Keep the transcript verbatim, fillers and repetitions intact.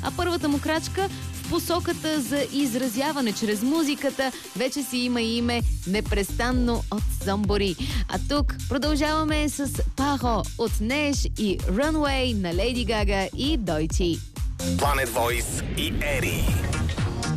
а първата му крачка в посоката за изразяване чрез музиката вече си има име непрестанно от Somebody. А тук продължаваме с Паро от Неш и Runway на Леди Гага и Дойчи. Planet Voice и Ери.